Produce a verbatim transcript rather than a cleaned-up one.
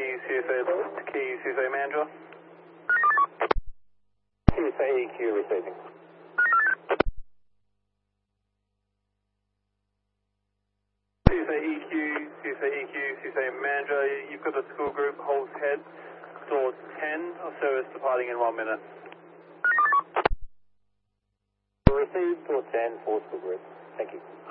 Key C S A, Key C S A manager. C S A E Q receiving. C S A E Q, C S A E Q, C S A manager. You've got the school group, Holds Head, door ten, of service departing in one minute. Received door ten for school group. Thank you.